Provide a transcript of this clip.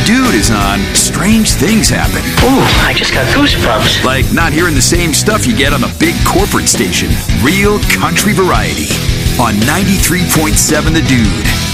Dude is on, strange things happen. Ooh, I just got goosebumps. Like not hearing the same stuff you get on the big corporate station. Real country variety on 93.7 The Dude.